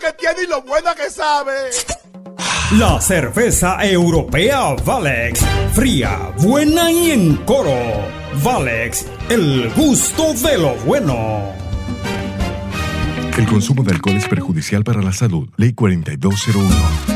que tiene y lo buena que sabe. La cerveza europea Valex. Fría, buena y en coro. Valex, el gusto de lo bueno. El consumo de alcohol es perjudicial para la salud. Ley 4201.